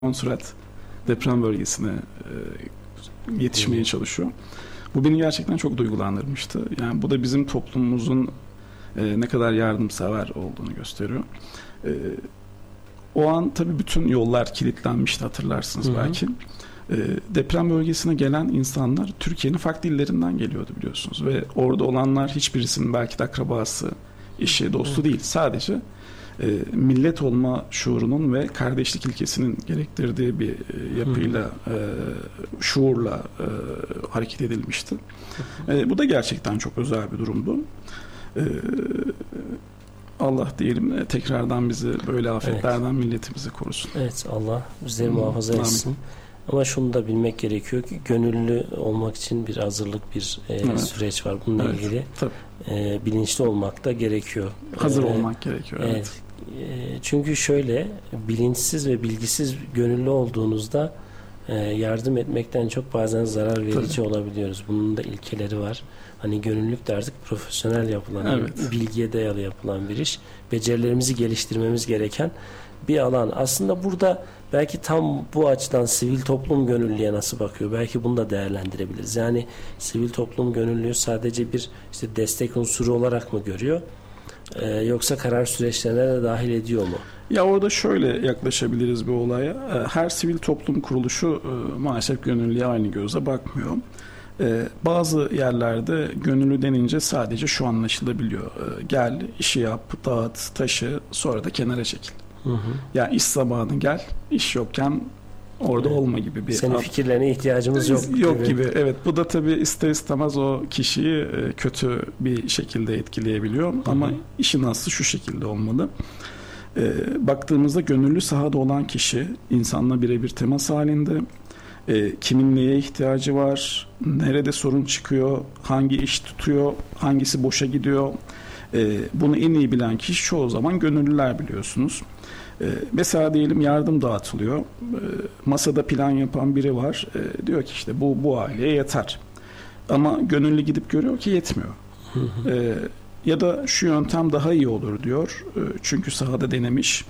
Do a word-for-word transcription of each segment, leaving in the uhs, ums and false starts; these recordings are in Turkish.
Montserrat deprem bölgesine e, yetişmeye çalışıyor. Bu beni gerçekten çok duygulandırmıştı. Yani bu da bizim toplumumuzun e, ne kadar yardımsever olduğunu gösteriyor. E, o an tabii bütün yollar kilitlenmişti, hatırlarsınız hı hı. belki. E, deprem bölgesine gelen insanlar Türkiye'nin farklı illerinden geliyordu, biliyorsunuz. Ve orada olanlar hiçbirisinin belki de akrabası, eşi, dostu hı. değil. Sadece E, millet olma şuurunun ve kardeşlik ilkesinin gerektirdiği bir e, yapıyla, e, şuurla e, hareket edilmişti. E, bu da gerçekten çok özel bir durumdu. E, Allah diyelim e, tekrardan bizi böyle afetlerden, evet. milletimizi korusun. Evet, Allah bizleri hmm. muhafaza etsin. Ama şunu da bilmek gerekiyor ki gönüllü olmak için bir hazırlık, bir e, evet. süreç var. Bununla evet. ilgili e, bilinçli olmak da gerekiyor. Hazır e, olmak gerekiyor. Evet. evet. Çünkü şöyle, bilinçsiz ve bilgisiz gönüllü olduğunuzda yardım etmekten çok bazen zarar verici Tabii. olabiliyoruz. Bunun da ilkeleri var. Hani gönüllülük de artık profesyonel yapılan, evet. bilgiye dayalı yapılan bir iş. Becerilerimizi geliştirmemiz gereken bir alan. Aslında burada belki tam bu açıdan sivil toplum gönüllüye nasıl bakıyor? Belki bunu da değerlendirebiliriz. Yani sivil toplum gönüllüyü sadece bir işte destek unsuru olarak mı görüyor? Ee, yoksa karar süreçlerine de dahil ediyor mu? Ya orada şöyle yaklaşabiliriz bir olaya. Her sivil toplum kuruluşu e, maalesef gönüllüye aynı gözle bakmıyor. E, bazı yerlerde gönüllü denince sadece şu anlaşılabiliyor. E, gel, işi yap, dağıt, taşı, sonra da kenara çekil. Hı hı. Yani iş zamanı gel, iş yokken orada evet. olma gibi bir... Senin fikirlerine ihtiyacımız yok. Yok gibi. gibi. Evet. Bu da tabii ister istemez o kişiyi kötü bir şekilde etkileyebiliyor. Hı-hı. Ama işin aslı şu şekilde olmalı. Ee, baktığımızda gönüllü sahada olan kişi insanla birebir temas halinde. Ee, kimin neye ihtiyacı var? Nerede sorun çıkıyor? Hangi iş tutuyor? Hangisi boşa gidiyor? Ee, bunu en iyi bilen kişi çoğu zaman gönüllüler, biliyorsunuz. Mesela diyelim yardım dağıtılıyor. Masada plan yapan biri var. Diyor ki işte bu bu aileye yeter. Ama gönüllü gidip görüyor ki yetmiyor. Hı hı. Ya da şu yöntem daha iyi olur diyor. Çünkü sahada denemiş.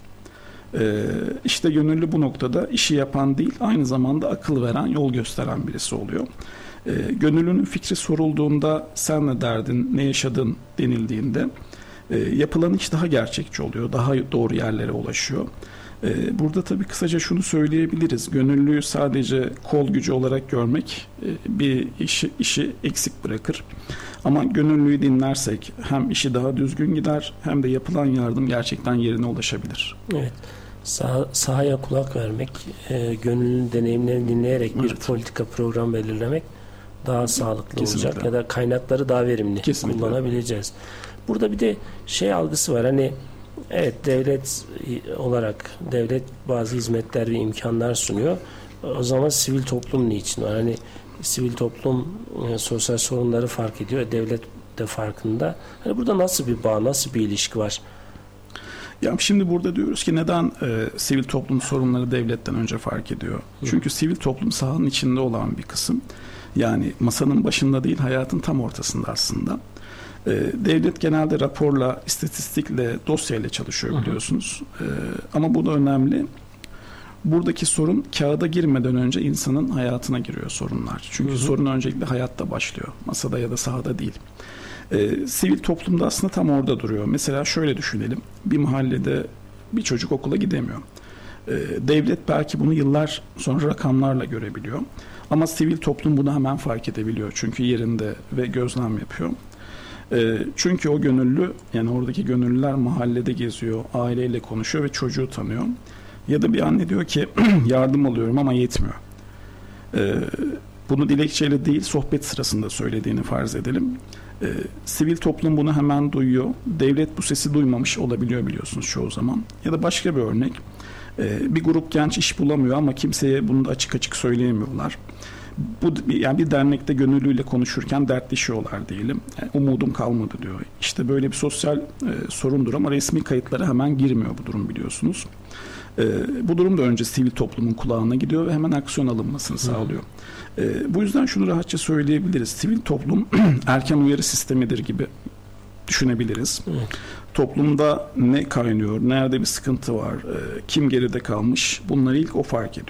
İşte gönüllü bu noktada işi yapan değil, aynı zamanda akıl veren, yol gösteren birisi oluyor. Gönüllünün fikri sorulduğunda sen ne derdin, ne yaşadın denildiğinde E, yapılan iş daha gerçekçi oluyor, daha doğru yerlere ulaşıyor. E, burada tabii kısaca şunu söyleyebiliriz. Gönüllüyü sadece kol gücü olarak görmek e, bir işi, işi eksik bırakır. Ama gönüllüyü dinlersek hem işi daha düzgün gider, hem de yapılan yardım gerçekten yerine ulaşabilir. Evet. Sah- sahaya kulak vermek, e, gönüllünün deneyimlerini dinleyerek evet. bir politika program belirlemek daha sağlıklı Kesinlikle. olacak ya da kaynakları daha verimli Kesinlikle. kullanabileceğiz. Burada bir de şey algısı var, hani evet devlet olarak devlet bazı hizmetler ve imkanlar sunuyor. O zaman sivil toplum niçin var? Hani sivil toplum e, sosyal sorunları fark ediyor. Devlet de farkında. Hani burada nasıl bir bağ, nasıl bir ilişki var? Ya şimdi burada diyoruz ki neden e, sivil toplum sorunları devletten önce fark ediyor? Hı. Çünkü sivil toplum sahanın içinde olan bir kısım. Yani masanın başında değil, hayatın tam ortasında aslında. Devlet genelde raporla, istatistikle, dosyayla çalışıyor, biliyorsunuz. Hı hı. Ama bu da önemli. Buradaki sorun kağıda girmeden önce insanın hayatına giriyor sorunlar. Çünkü hı hı. sorun öncelikle hayatta başlıyor. Masada ya da sahada değil. Ee, sivil toplumda aslında tam orada duruyor. Mesela şöyle düşünelim. Bir mahallede bir çocuk okula gidemiyor. Ee, devlet belki bunu yıllar sonra rakamlarla görebiliyor. Ama sivil toplum bunu hemen fark edebiliyor. Çünkü yerinde ve gözlem yapıyor. Çünkü o gönüllü, yani oradaki gönüllüler mahallede geziyor, aileyle konuşuyor ve çocuğu tanıyor. Ya da bir anne diyor ki yardım alıyorum ama yetmiyor. Bunu dilekçeyle değil, sohbet sırasında söylediğini farz edelim. Sivil toplum bunu hemen duyuyor. Devlet bu sesi duymamış olabiliyor, biliyorsunuz, çoğu zaman. Ya da başka bir örnek. Bir grup genç iş bulamıyor ama kimseye bunu da açık açık söyleyemiyorlar. Bu yani bir dernekte gönüllüyle konuşurken dertleşiyorlar diyelim. Yani umudum kalmadı diyor. İşte böyle bir sosyal e, sorundur ama resmi kayıtlara hemen girmiyor bu durum, biliyorsunuz. E, bu durum da önce sivil toplumun kulağına gidiyor ve hemen aksiyon alınmasını sağlıyor. E, bu yüzden şunu rahatça söyleyebiliriz. Sivil toplum erken uyarı sistemidir gibi düşünebiliriz. Evet. Toplumda ne kaynıyor, nerede bir sıkıntı var, kim geride kalmış, bunları ilk o fark ediyor.